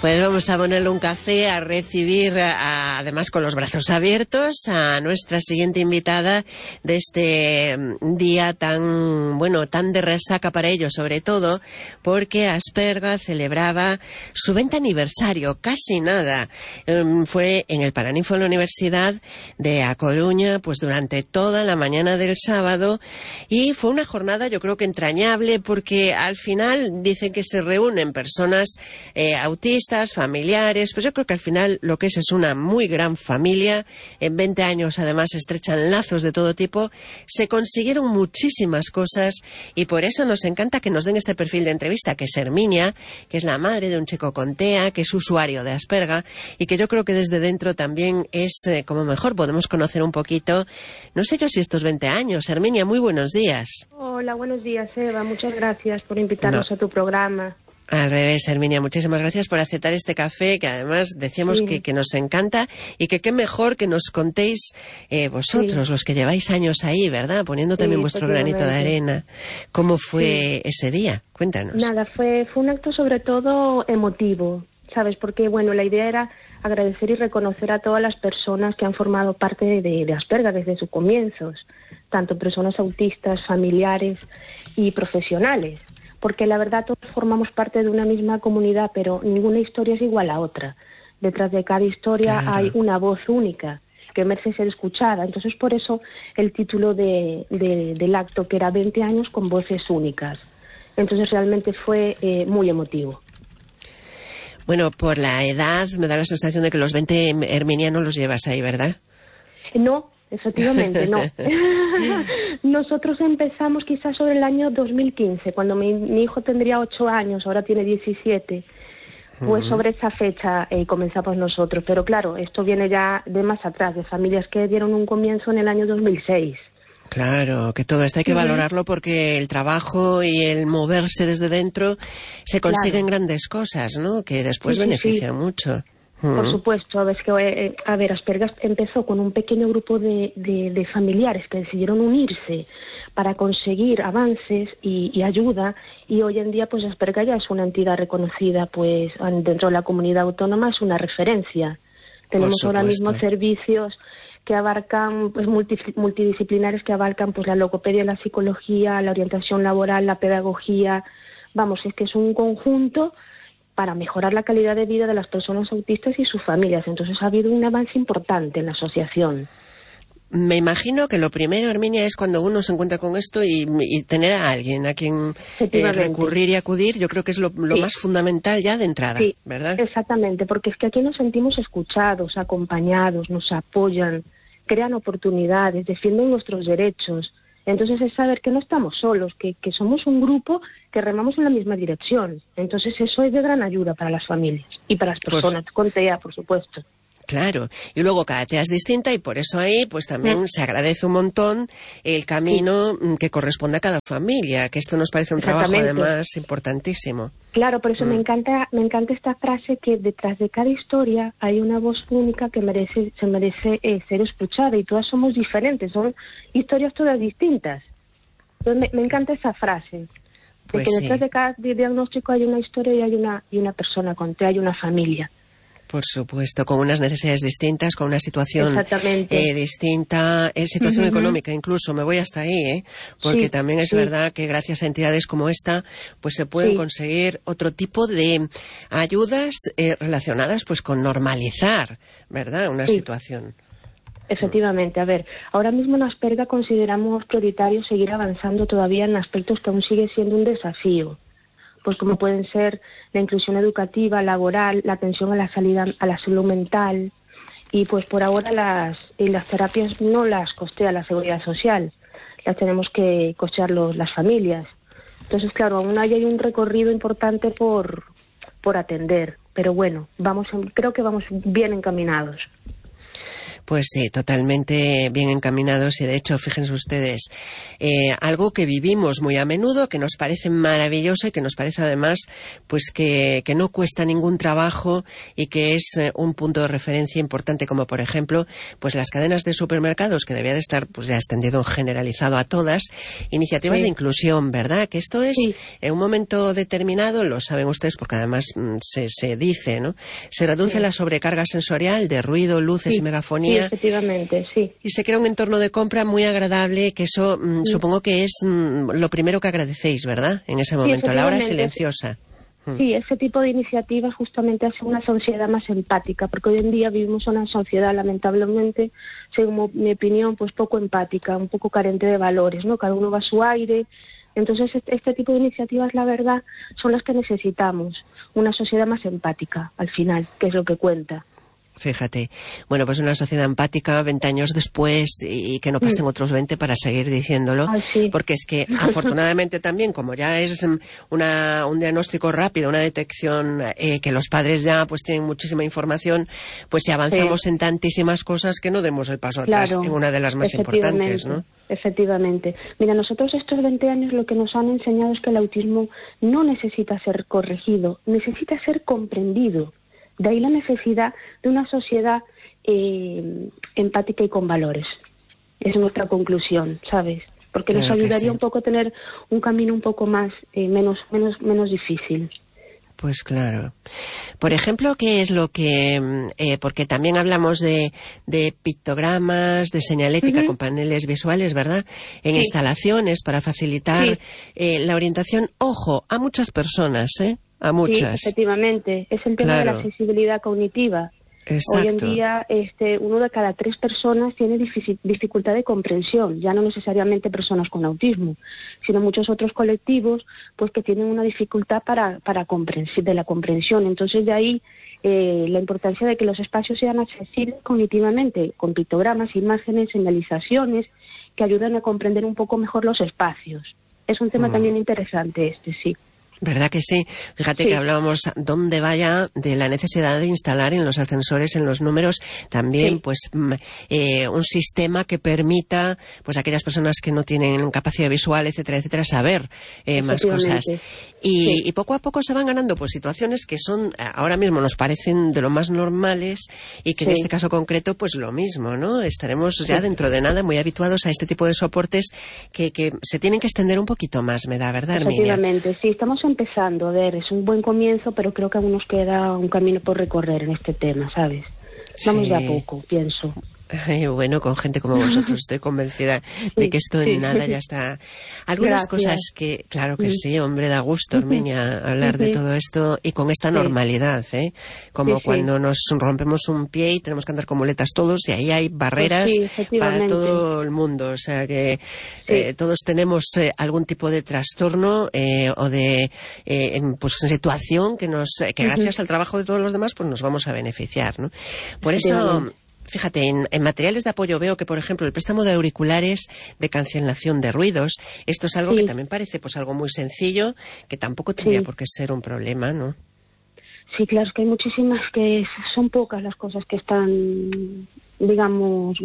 Pues vamos a ponerle un café, a recibir, además con los brazos abiertos, a nuestra siguiente invitada de este día tan de resaca para ellos, sobre todo porque Asperga celebraba su 20 aniversario, casi nada. Fue en el Paraninfo de la Universidad de A Coruña, pues durante toda la mañana del sábado, y fue una jornada yo creo que entrañable, porque al final dicen que se reúnen personas autistas, familiares, pues yo creo que al final lo que es una muy gran familia. En 20 años además estrechan lazos de todo tipo, se consiguieron muchísimas cosas y por eso nos encanta que nos den este perfil de entrevista, que es Herminia, que es la madre de un chico con TEA, que es usuario de Asperga y que yo creo que desde dentro también es como mejor podemos conocer un poquito, no sé yo si estos 20 años. Herminia, muy buenos días. Hola, buenos días, Eva. Muchas gracias por invitarnos a tu programa. Al revés, Herminia, muchísimas gracias por aceptar este café, que además decíamos que nos encanta y que qué mejor que nos contéis vosotros, los que lleváis años ahí, ¿verdad? Poniendo también vuestro granito de arena. ¿Cómo fue ese día? Cuéntanos. Nada, fue un acto sobre todo emotivo, ¿sabes? Porque, la idea era agradecer y reconocer a todas las personas que han formado parte de Asperga desde sus comienzos, tanto personas autistas, familiares y profesionales. Porque la verdad todos formamos parte de una misma comunidad, pero ninguna historia es igual a otra. Detrás de cada historia hay una voz única que merece ser escuchada. Entonces, por eso el título del acto, que era 20 años con voces únicas. Entonces, realmente fue muy emotivo. Bueno, por la edad me da la sensación de que los 20 Herminia no los llevas ahí, ¿verdad? No. Efectivamente, no. Nosotros empezamos quizás sobre el año 2015, cuando mi hijo tendría 8 años, ahora tiene 17. Pues sobre esa fecha comenzamos nosotros. Pero claro, esto viene ya de más atrás, de familias que dieron un comienzo en el año 2006. Claro, que todo esto hay que valorarlo, porque el trabajo y el moverse desde dentro se consiguen grandes cosas, ¿no? Que después benefician mucho. Por supuesto, Asperga empezó con un pequeño grupo de familiares que decidieron unirse para conseguir avances y ayuda, y hoy en día pues Asperga ya es una entidad reconocida pues dentro de la comunidad autónoma, es una referencia. Tenemos ahora mismo servicios que abarcan pues multidisciplinares, que abarcan pues la logopedia, la psicología, la orientación laboral, la pedagogía. Es que es un conjunto para mejorar la calidad de vida de las personas autistas y sus familias. Entonces ha habido un avance importante en la asociación. Me imagino que lo primero, Herminia, es cuando uno se encuentra con esto y tener a alguien a quien recurrir y acudir. Yo creo que es lo más fundamental ya de entrada, ¿verdad? Exactamente, porque es que aquí nos sentimos escuchados, acompañados, nos apoyan, crean oportunidades, defienden nuestros derechos. Entonces es saber que no estamos solos, que somos un grupo que remamos en la misma dirección. Entonces eso es de gran ayuda para las familias y para las personas con TEA, por supuesto. Claro, y luego cada TEA es distinta y por eso ahí pues también se agradece un montón el camino que corresponde a cada familia, que esto nos parece un trabajo además importantísimo. Claro, por eso me encanta esta frase, que detrás de cada historia hay una voz única que se merece ser escuchada, y todas somos diferentes, son historias todas distintas. Entonces me encanta esa frase, de que detrás de cada diagnóstico hay una historia y una persona con TEA, hay una familia. Por supuesto, con unas necesidades distintas, con una situación distinta, situación económica incluso, me voy hasta ahí, porque también es verdad que gracias a entidades como esta, pues se pueden conseguir otro tipo de ayudas relacionadas pues con normalizar, ¿verdad?, una situación. Efectivamente, ahora mismo en Asperga consideramos prioritario seguir avanzando todavía en aspectos que aún sigue siendo un desafío, pues como pueden ser la inclusión educativa, laboral, la atención a la salud mental, y pues por ahora las terapias no las costea la Seguridad Social, las tenemos que costear las familias. Entonces, claro, aún hay un recorrido importante por atender, pero bueno, creo que vamos bien encaminados. Pues sí, totalmente bien encaminados y de hecho, fíjense ustedes, algo que vivimos muy a menudo, que nos parece maravilloso y que nos parece además pues que no cuesta ningún trabajo y que es un punto de referencia importante, como por ejemplo pues las cadenas de supermercados, que debía de estar pues ya extendido, generalizado a todas, iniciativas de inclusión, ¿verdad? Que esto es en un momento determinado, lo saben ustedes porque además se dice, ¿no? Se reduce la sobrecarga sensorial de ruido, luces y megafonía. Sí, efectivamente, sí. Y se crea un entorno de compra muy agradable, que eso supongo que es lo primero que agradecéis, ¿verdad? En ese momento, la hora silenciosa. Sí, ese tipo de iniciativas justamente hace una sociedad más empática, porque hoy en día vivimos una sociedad, lamentablemente, según mi opinión, pues poco empática, un poco carente de valores, ¿no? Cada uno va a su aire. Entonces, este tipo de iniciativas, la verdad, son las que necesitamos. Una sociedad más empática, al final, que es lo que cuenta. Fíjate, bueno, pues una sociedad empática 20 años después y que no pasen otros 20 para seguir diciéndolo, porque es que afortunadamente también, como ya es un diagnóstico rápido, una detección que los padres ya pues tienen muchísima información, pues si avanzamos en tantísimas cosas que no demos el paso atrás en una de las más importantes, ¿no? Efectivamente. Mira, nosotros estos 20 años lo que nos han enseñado es que el autismo no necesita ser corregido, necesita ser comprendido. De ahí la necesidad de una sociedad empática y con valores. Es nuestra conclusión, ¿sabes? Porque nos ayudaría un poco a tener un camino un poco más menos difícil. Pues claro. Por ejemplo, ¿qué es lo que...? Porque también hablamos de pictogramas, de señalética con paneles visuales, ¿verdad? En instalaciones para facilitar la orientación. Ojo, a muchas personas, a muchas. Sí, efectivamente. Es el tema de la accesibilidad cognitiva. Exacto. Hoy en día, 1 de cada 3 personas tiene dificultad de comprensión, ya no necesariamente personas con autismo, sino muchos otros colectivos pues que tienen una dificultad de la comprensión. Entonces, de ahí la importancia de que los espacios sean accesibles cognitivamente, con pictogramas, imágenes, señalizaciones, que ayuden a comprender un poco mejor los espacios. Es un tema también interesante sí. ¿Verdad que sí? Fíjate que hablábamos donde vaya de la necesidad de instalar en los ascensores, en los números, también pues un sistema que permita pues a aquellas personas que no tienen capacidad visual, etcétera, etcétera, saber más cosas. Y poco a poco se van ganando pues situaciones que son, ahora mismo nos parecen de lo más normales y que en este caso concreto pues lo mismo, ¿no? Estaremos ya dentro de nada muy habituados a este tipo de soportes que se tienen que extender un poquito más, me da, ¿verdad, Herminia? Efectivamente, sí, estamos empezando, a ver, es un buen comienzo, pero creo que aún nos queda un camino por recorrer en este tema, ¿sabes? Vamos de a poco, pienso. Bueno, con gente como vosotros estoy convencida de que esto en nada ya está. Algunas cosas que, claro que sí, hombre, da gusto, Herminia, hablar de todo esto y con esta normalidad, como cuando nos rompemos un pie y tenemos que andar con muletas todos y ahí hay barreras para todo el mundo, o sea que todos tenemos algún tipo de trastorno o de pues situación que gracias al trabajo de todos los demás pues nos vamos a beneficiar, ¿no? Por eso... Fíjate, en materiales de apoyo veo que, por ejemplo, el préstamo de auriculares de cancelación de ruidos, esto es algo que también parece pues algo muy sencillo, que tampoco tendría por qué ser un problema, ¿no? Sí, claro, es que hay muchísimas son pocas las cosas que están, digamos,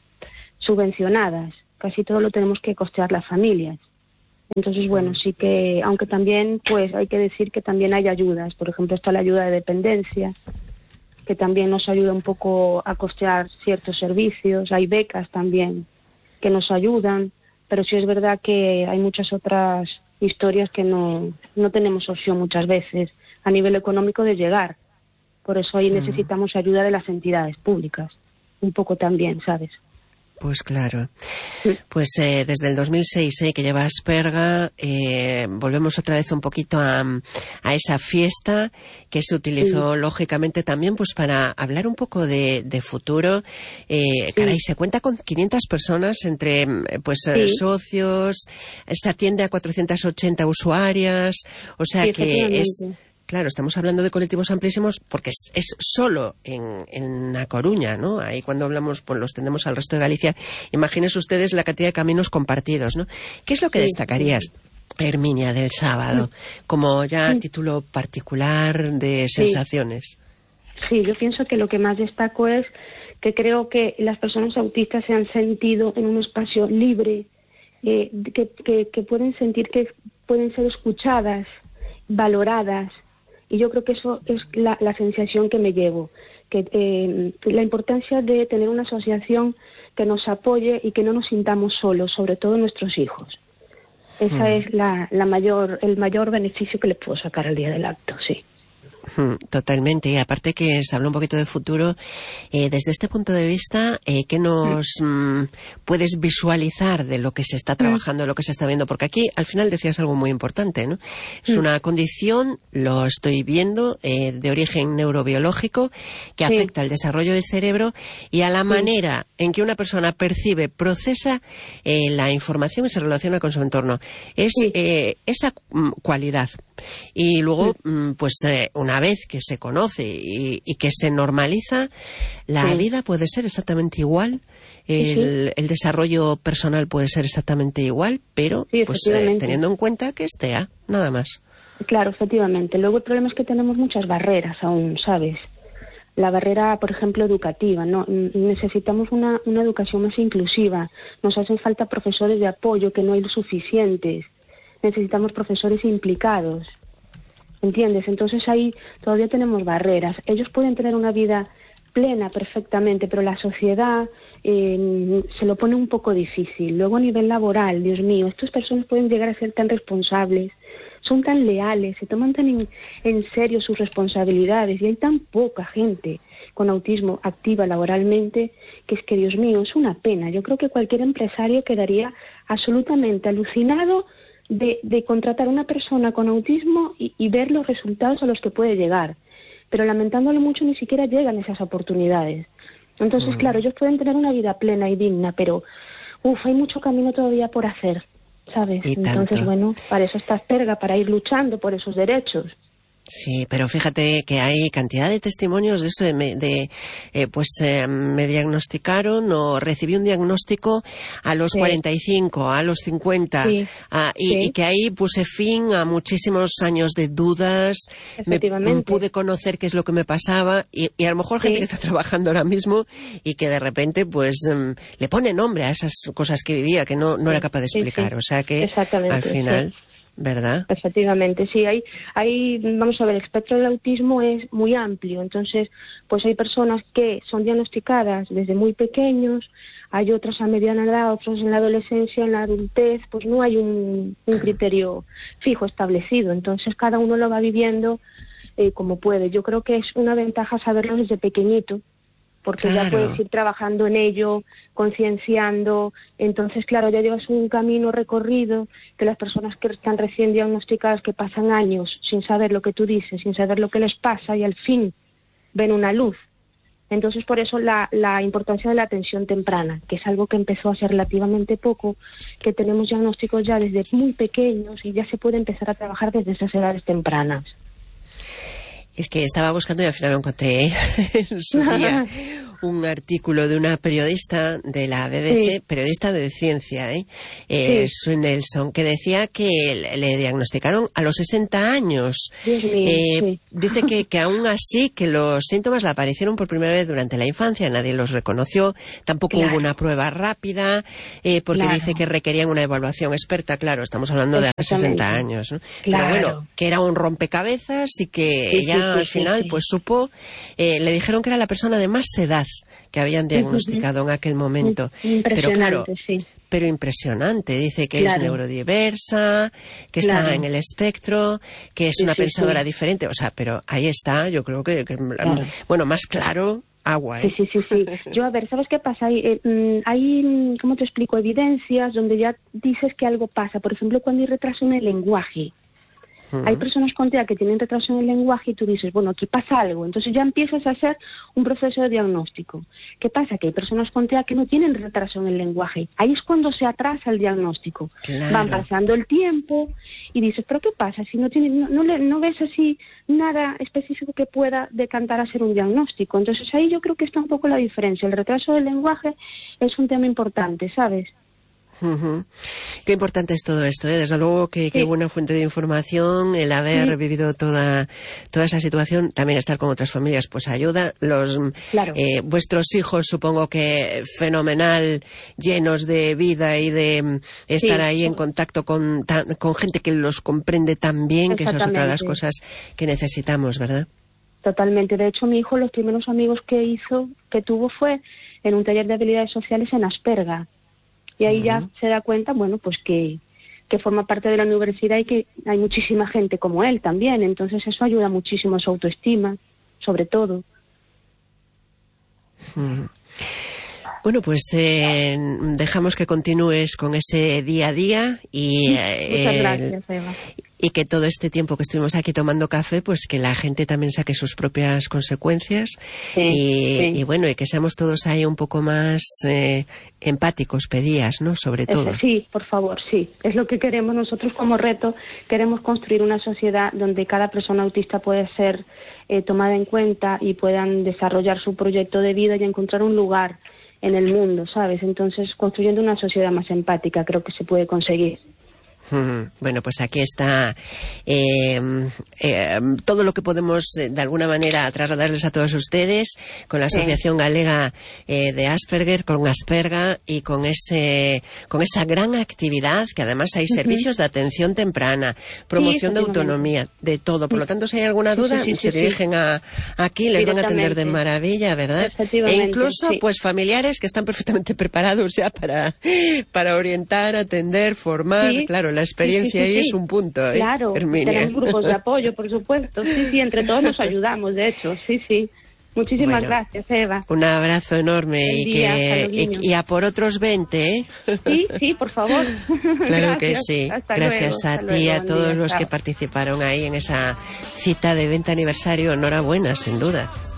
subvencionadas. Casi todo lo tenemos que costear las familias. Entonces, sí que, aunque también, pues hay que decir que también hay ayudas. Por ejemplo, está la ayuda de dependencia, que también nos ayuda un poco a costear ciertos servicios. Hay becas también que nos ayudan, pero sí es verdad que hay muchas otras historias que no tenemos opción muchas veces a nivel económico de llegar. Por eso ahí necesitamos ayuda de las entidades públicas, un poco también, ¿sabes? Pues claro. Pues desde el 2006 que lleva Asperga, volvemos otra vez un poquito a esa fiesta que se utilizó lógicamente también pues para hablar un poco de futuro. Caray, se cuenta con 500 personas entre socios, se atiende a 480 usuarias, o sea que es... Claro, estamos hablando de colectivos amplísimos porque es solo en A Coruña, ¿no? Ahí cuando hablamos, pues los tendemos al resto de Galicia. Imagínense ustedes la cantidad de caminos compartidos, ¿no? ¿Qué es lo que destacarías, Herminia, del sábado, como ya título particular de sensaciones? Sí, yo pienso que lo que más destaco es que creo que las personas autistas se han sentido en un espacio libre, que pueden sentir que pueden ser escuchadas, valoradas, y yo creo que eso es la sensación que me llevo, que la importancia de tener una asociación que nos apoye y que no nos sintamos solos, sobre todo nuestros hijos. Esa es el mayor beneficio que le puedo sacar al día del acto, sí. Totalmente, y aparte que se habla un poquito de futuro, desde este punto de vista, ¿qué nos puedes visualizar de lo que se está trabajando, de lo que se está viendo? Porque aquí al final decías algo muy importante, ¿no? Es una condición, lo estoy viendo, de origen neurobiológico que afecta al desarrollo del cerebro y a la manera en que una persona percibe, procesa la información y se relaciona con su entorno. Es esa cualidad. Y luego, pues una vez que se conoce y que se normaliza, la vida puede ser exactamente igual, el desarrollo personal puede ser exactamente igual, pero pues teniendo en cuenta que es TEA, nada más. Claro, efectivamente. Luego el problema es que tenemos muchas barreras aún, ¿sabes? La barrera, por ejemplo, educativa, ¿no? Necesitamos una educación más inclusiva, nos hacen falta profesores de apoyo que no hay suficientes. Necesitamos profesores implicados, ¿entiendes? Entonces ahí todavía tenemos barreras. Ellos pueden tener una vida plena perfectamente, pero la sociedad se lo pone un poco difícil. Luego a nivel laboral, Dios mío, estas personas pueden llegar a ser tan responsables, son tan leales, se toman tan en serio sus responsabilidades, y hay tan poca gente con autismo activa laboralmente que es que, Dios mío, es una pena. Yo creo que cualquier empresario quedaría absolutamente alucinado de contratar a una persona con autismo y ver los resultados a los que puede llegar. Pero lamentándolo mucho, ni siquiera llegan esas oportunidades. Entonces, claro, ellos pueden tener una vida plena y digna, pero hay mucho camino todavía por hacer, ¿sabes? Entonces, bueno, para eso está Asperga, para ir luchando por esos derechos. Sí, pero fíjate que hay cantidad de testimonios de eso, me diagnosticaron o recibí un diagnóstico a los 45, a los 50, y que ahí puse fin a muchísimos años de dudas, me pude conocer qué es lo que me pasaba, y a lo mejor gente que está trabajando ahora mismo y que de repente pues le pone nombre a esas cosas que vivía, que no era capaz de explicar, o sea que al final... ¿Verdad? Efectivamente, sí, vamos a ver, el espectro del autismo es muy amplio, entonces, pues hay personas que son diagnosticadas desde muy pequeños, hay otras a mediana edad, otros en la adolescencia, en la adultez, pues no hay un criterio fijo establecido, entonces cada uno lo va viviendo como puede. Yo creo que es una ventaja saberlo desde pequeñito, porque ya puedes ir trabajando en ello, concienciando, entonces claro, ya llevas un camino recorrido que las personas que están recién diagnosticadas, que pasan años sin saber lo que tú dices, sin saber lo que les pasa, y al fin ven una luz. Entonces por eso la importancia de la atención temprana, que es algo que empezó hace relativamente poco, que tenemos diagnósticos ya desde muy pequeños y ya se puede empezar a trabajar desde esas edades tempranas. Es que estaba buscando y al final lo encontré en su día un artículo de una periodista de la BBC, periodista de ciencia, Sue Nelson, que decía que le diagnosticaron a los 60 años. Dios mío, dice que aún así, que los síntomas le aparecieron por primera vez durante la infancia, nadie los reconoció, tampoco hubo una prueba rápida, porque dice que requerían una evaluación experta, claro, estamos hablando de hace 60 años, ¿no? Pero bueno, que era un rompecabezas y que ella al final pues supo, le dijeron que era la persona de más edad que habían diagnosticado en aquel momento. Pero claro, pero impresionante. Dice que es neurodiversa, que está en el espectro, que es una pensadora diferente. O sea, pero ahí está, yo creo que bueno, más claro, agua. Sí. Yo, a ver, ¿sabes qué pasa? Hay, ¿cómo te explico? Evidencias donde ya dices que algo pasa. Por ejemplo, cuando hay retraso en el lenguaje. Hay personas con TEA que tienen retraso en el lenguaje y tú dices, bueno, aquí pasa algo. Entonces ya empiezas a hacer un proceso de diagnóstico. ¿Qué pasa? Que hay personas con TEA que no tienen retraso en el lenguaje. Ahí es cuando se atrasa el diagnóstico. Claro. Van pasando el tiempo y dices, ¿pero qué pasa? Si no ves así nada específico que pueda decantar a ser un diagnóstico. Entonces ahí yo creo que está un poco la diferencia. El retraso del lenguaje es un tema importante, ¿sabes? Uh-huh. Qué importante es todo esto, ¿eh? Desde luego que buena fuente de información, el haber vivido toda esa situación, también estar con otras familias, pues ayuda. Vuestros hijos, supongo que fenomenal, llenos de vida y de estar ahí en contacto con gente que los comprende tan bien, que esa es otra de las cosas que necesitamos, ¿verdad? Totalmente. De hecho, mi hijo, los primeros amigos que tuvo fue en un taller de habilidades sociales en Asperga. Y ahí ya se da cuenta, bueno, pues que forma parte de la universidad y que hay muchísima gente como él también. Entonces eso ayuda muchísimo a su autoestima, sobre todo. Bueno, pues dejamos que continúes con ese día a día y muchas gracias, Eva. Y que todo este tiempo que estuvimos aquí tomando café, pues que la gente también saque sus propias consecuencias y bueno, y que seamos todos ahí un poco más empáticos, pedías, ¿no? Sobre todo. Sí, por favor, sí. Es lo que queremos nosotros como reto. Queremos construir una sociedad donde cada persona autista pueda ser tomada en cuenta y puedan desarrollar su proyecto de vida y encontrar un lugar en el mundo, ¿sabes? Entonces, construyendo una sociedad más empática, creo que se puede conseguir. Bueno, pues aquí está todo lo que podemos de alguna manera trasladarles a todos ustedes con la Asociación Galega de Asperger, con Asperga y con esa gran actividad que además hay servicios de atención temprana, promoción de autonomía, de todo. Por lo tanto, si hay alguna duda, se dirigen aquí, les van a atender de maravilla, ¿verdad? E incluso pues familiares que están perfectamente preparados ya para orientar, atender, formar, claro, la experiencia ahí es un punto, claro, Herminia. Tenemos grupos de apoyo, por supuesto, sí, entre todos nos ayudamos, de hecho, sí. Muchísimas gracias, Eva. Un abrazo enorme y a por otros 20, ¿eh? Sí, por favor. Claro que sí. Gracias luego, a ti y a todos los que participaron ahí en esa cita de 20 aniversario. Enhorabuena, sin duda.